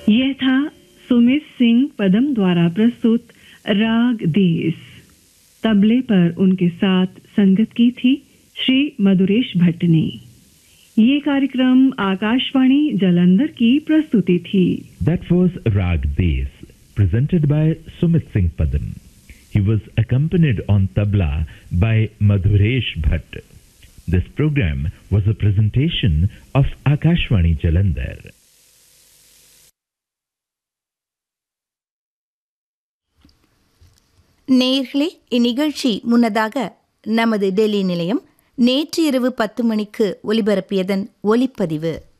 यह था सुमित सिंह पदम द्वारा प्रस्तुत राग देस। तबले पर उनके साथ संगत की थी श्री मधुरेश भट्ट ने। ये कार्यक्रम आकाशवाणी जालंधर की प्रस्तुति थी। That was Rag Des, presented by Sumit Singh Padam. He was accompanied on tabla by Madhuresh Bhatt. This program was a presentation of Akashvani Jalandhar. நேயர்களே, இந்நிகழ்ச்சி முன்னதாக நமது டெல்லி நிலையம் நேற்று இரவு 10 மணிக்கு ஒலிபரப்பியதன் ஒலிப்பதிவு.